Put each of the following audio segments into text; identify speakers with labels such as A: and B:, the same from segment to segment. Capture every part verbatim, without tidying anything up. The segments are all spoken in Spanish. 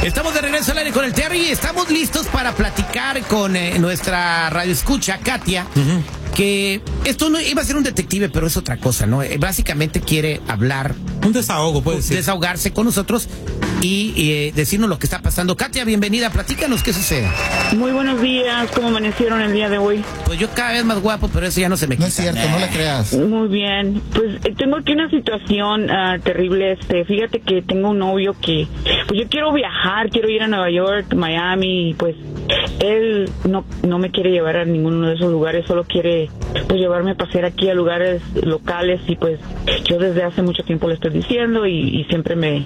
A: Estamos de regreso al aire con el Terry y estamos listos para platicar con eh, nuestra radioescucha, Katia, uh-huh. que esto no iba a ser un detective, pero es otra cosa, ¿no? Eh, básicamente quiere hablar.
B: Un desahogo, puede ser.
A: Desahogarse con nosotros y, y eh, decirnos lo que está pasando. Katia, bienvenida, platícanos qué sucede.
C: Muy buenos días, ¿cómo amanecieron el día de hoy?
A: Pues yo cada vez más guapo, pero eso ya no se me quita.
D: No es cierto, eh. no le creas.
C: Muy bien, pues eh, tengo aquí una situación uh, terrible, este, fíjate que tengo un novio que, pues yo quiero viajar, quiero ir a Nueva York, Miami, pues él no, no me quiere llevar a ninguno de esos lugares, solo quiere pues llevarme a pasear aquí a lugares locales y pues yo desde hace mucho tiempo le estoy diciendo y, y siempre me,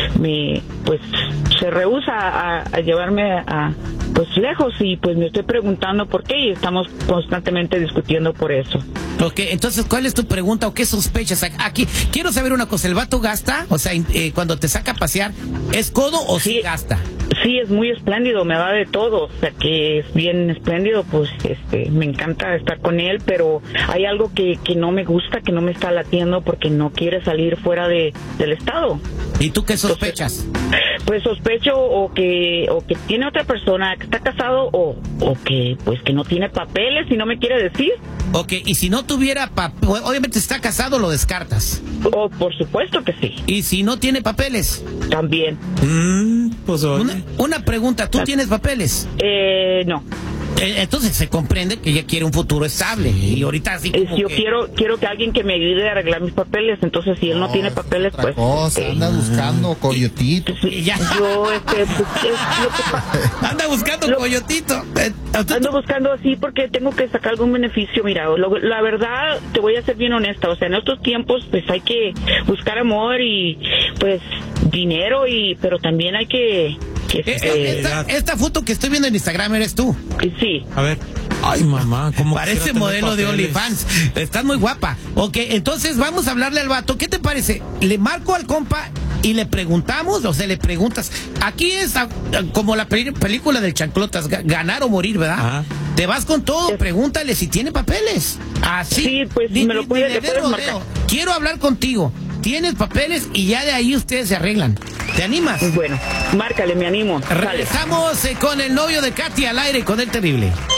C: me, pues se rehúsa a, a llevarme a, pues lejos y pues me estoy preguntando por qué y estamos constantemente discutiendo por eso.
A: Ok, entonces, ¿cuál es tu pregunta o qué sospechas? Aquí, quiero saber una cosa, ¿el vato gasta? O sea, eh, cuando te saca a pasear, ¿es codo o sí, sí gasta?
C: Sí, es muy espléndido, me da de todo, o sea que es bien espléndido, pues este, me encanta estar con él, pero hay algo que, que no me gusta, que no me está latiendo porque no quiere salir fuera de, del estado.
A: ¿Y tú qué sospechas?
C: Entonces, pues sospecho o que o que tiene otra persona, que está casado o, o que pues que no tiene papeles y no me quiere decir.
A: Ok, y si no tuviera papeles, obviamente está casado, lo descartas.
C: Oh, por supuesto que sí.
A: ¿Y si no tiene papeles?
C: También.
B: Mm, pues
A: una, una pregunta, ¿tú tienes papeles?
C: Eh, no.
A: Entonces se comprende que ella quiere un futuro estable y ahorita así como
C: yo
A: que...
C: quiero quiero que alguien que me ayude a arreglar mis papeles, entonces si él no, no tiene papeles pues
D: cosa, eh, anda buscando coyotito
C: y, ya. yo este pues, es lo que pasa.
A: Anda buscando lo, coyotito eh,
C: ando buscando así porque tengo que sacar algún beneficio. Mira, lo, la verdad te voy a ser bien honesta, o sea, en estos tiempos pues hay que buscar amor y pues dinero y pero también hay que
A: Esta, esta, esta foto que estoy viendo en Instagram eres tú.
C: Sí.
B: A ver. Ay, mamá, ¿cómo
A: parece modelo de OnlyFans? Estás muy guapa. Ok, entonces vamos a hablarle al vato. ¿Qué te parece? Le marco al compa y le preguntamos, o sea, le preguntas. Aquí es a, a, como la peli película del Chanclotas, ganar o morir, ¿verdad? Ajá. Te vas con todo, pregúntale si tiene papeles. Así.
C: Sí, pues
A: ni,
C: me lo puede,
A: ni
C: le puedes marcar.
A: Quiero hablar contigo. Tienes papeles y ya de ahí ustedes se arreglan. ¿Te animas?
C: Bueno, márcale, me animo.
A: Regresamos eh, con el novio de Katia al aire con el terrible.